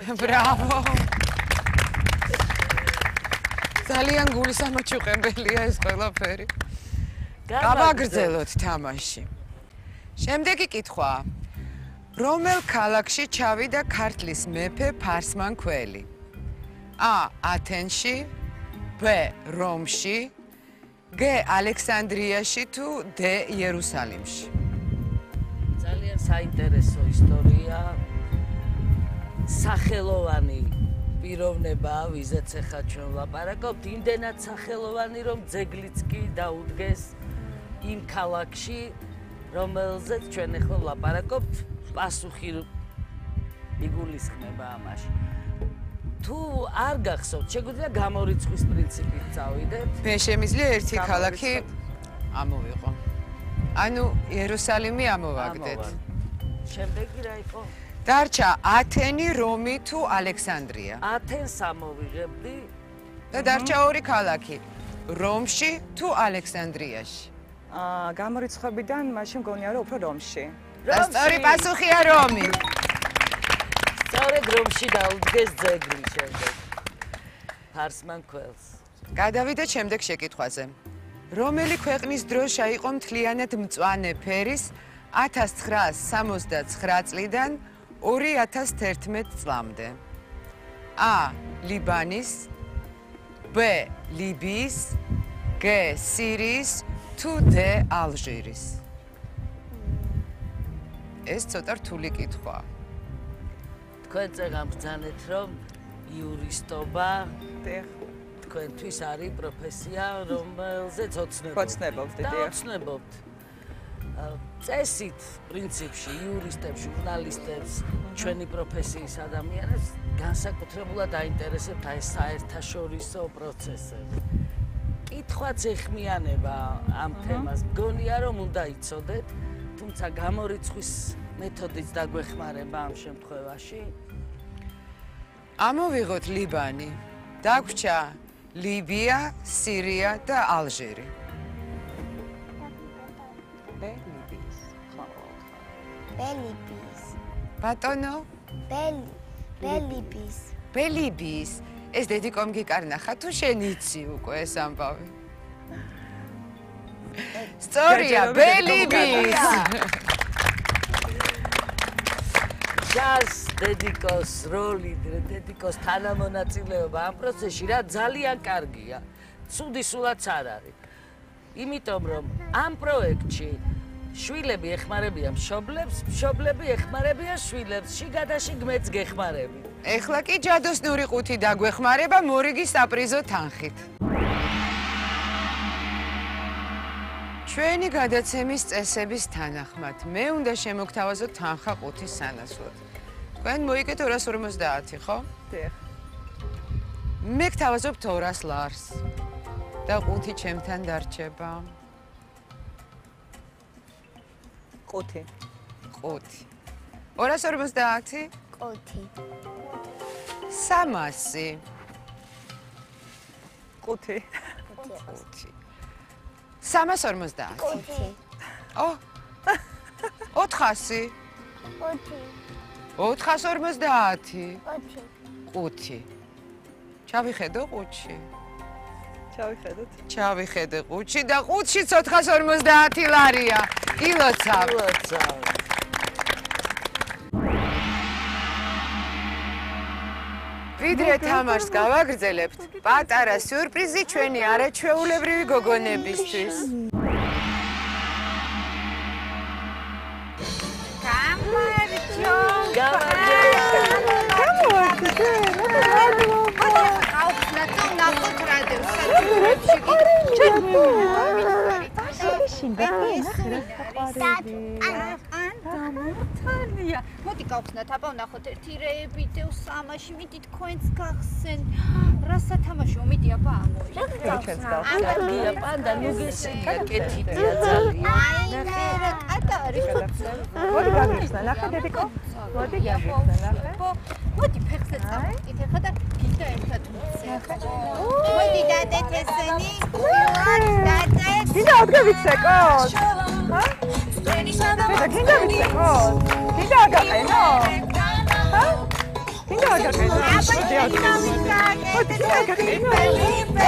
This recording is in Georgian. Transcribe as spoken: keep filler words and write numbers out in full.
Bravo. ძალიან გულისამოჩუყებელია ეს ყველაფერი. გავაგრძელოთ თამაში. შემდეგი კითხვა. რომელ ქალაქში ჩავიდა ქართლის მეფე ფარსმანქველი? A. ათენში, B. რომში, G. ალექსანდრიაში თუ D. იერუსალიმში? ძალიან საინტერესო ისტორია. სახელოვანი პიროვნება, ვიზეც ახლა ჩვენ ვლაპარაკობთ, იმდენად სახელოვანი, რომ ძეგლიც კი დაუდგეს იმ ქალაქში, რომელზეც ჩვენ ახლა ვლაპარაკობთ, პასუხი იგულისხმება ამაში. თუ არ გახსოვთ, შეგვიძლია გამორიცხვის პრინციპით წავიდეთ? მე შემიძლია ერთი ქალაქი ამოვიღო. ანუ იერუსალიმი ამოვაგდეთ. შემდეგი რა იყო? დარჩა ათენი, რომი თუ ალექსანდრია. ათენს ამოვიღებდი და დარჩა ორი ქალაქი. რომში თუ ალექსანდრიაში? აა გამორიცხებიდან მაშინ მგონია რომ უფრო რომში. და სწორი პასუხია რომი. სწორედ რომში დაუდგეს ძეგლი შემდეგ. ფარსმანქველს. გადავიდეთ შემდეგ შეკითხვაზე. რომელი ქვეყნის დროშა იყო მთლიანად მწვანე ფერის ათას ცხრაას სამოცდაცხრა წლიდან ორი ათას თერთმეტ წლამდე? A. ლიბანის, B. ლიბიის, G. სირიის თუ D. ალჟირის? ეს ცოტა რთული კითხვაა. თქვენ წეგამბრძანეთ, რომ იურისტობა თქვენთვის არის პროფესია, რომელზეც ოცნებობთ. ოცნებობთ, დიახ. და ოცნებობთ. წესით, პრინციპში, იურისტებს, ჟურნალისტებს, ჩვენი პროფესიის ადამიანებს განსაკუთრებულად აინტერესებთ ეს საერთაშორისო პროცესები. კითხვაც ეხმიანება ამ თემას. მგონია, რომ უნდა იცოდეთ, თუმცა გამორიცხვის მეთოდიც დაგვეხმარება ამ შემთხვევაში. ამოვიღოთ ლიბანი. დაგვრჩა ლიბია, სირია და ალჟირი. ბელიბის. ბელიბის. ბატონო? ბელი. ბელიბის. ბელიბის. ეს დედიკომ გიკარნახა თუ შენ იცი უკვე ეს ამბავი? სწორია, ბელიბის. ჯას დედიკოს როლი, დედიკოს თანამონაწილეობა ამ პროცესში რა ძალიან კარგია. ცუდი სულაც არ არის. იმიტომ რომ ამ პროექტში შვილები ეხმარებიან მშობლებს, მშობლები ეხმარებიან შვილებს, შიგადაშიგ მეც გეხმარები. ეხლა კი ჯადოსნური ყუთი დაგვეხმარება მორიგი საპრიზო თანხით. ჩვენი გადაცემის წესების თანახმად, მე უნდა შემოგთავაზოთ თანხა ყუთის სანაცვლოდ. თქვენ მოიგეთ ორას ორმოცდაათი, ხო? დიახ. მე გთავაზობთ ორას ლარს. და ყუთი ჩემთან დარჩება. ყუთი. ყუთი. ორას ორმოცდაათი? ყუთი. სამასი. ყუთი. ყუთი. სამას ორმოცდაათი. ყუთი. ო. ოთხასი. ყუთი. ოთხას ორმოცდაათი. ყუთი. ყუთი. ჩავიხედო ყუთში. ჩავიხედოთ. ჩავიხედე ყუთში და ყუთშიც ოთხას ორმოცდაათი ლარია. ილოცავ. ილოცავ. ვიდრე თამაშს გავაგრძელებთ, პატარა სიურპრიზი ჩვენი არაჩვეულებრივი გოგონებისთვის. გამარჯო. მოდი გავხსნათ, აბა ვნახოთ ერთი რეებიდეო სამაში, მიდი თქვენც გახსენ. რა სათამაშო, მიდი აბა ამოიღეთ. კარგია, პანდა, ნუ გესმენია, კეთილია ძალიან. აი, რა კატარი ხოცა. მოდი გავიხსნა, ნახე დედიკო. მოდი გავიხსნა, ნახე. მოდი ფეხზე წავიდეთ ახლა და გინდა ერთად მიცე. მოდი დადეთ ესენი. დადეთ. გინდა ადგებიცეკო? ჰა? გინდა გინდა ვიცეკო? გინდა აგაყენო? ჰა? გინდა აგაყენა. აბა, ოდე აგაყენა. აბა,